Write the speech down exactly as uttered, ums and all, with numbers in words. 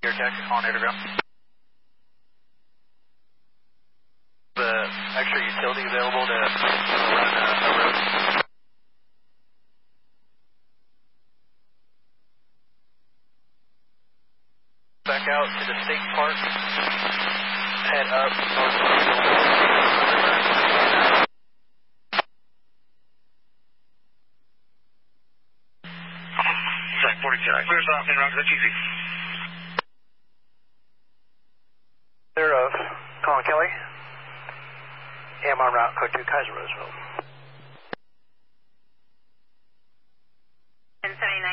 Air taxi calling air to ground. The extra utility available to run a, a road. Back out to the state park. Head up north of the river. forty-seven. Clear south, in route, that's easy. Clear of Colin Kelly. Am on route code two Kaiser Roseville.